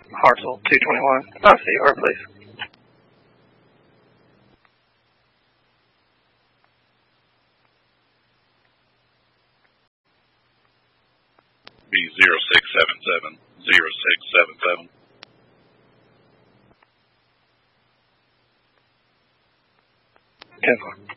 Hartsel 221. ICR, please. Be 0677 0677. 10-4.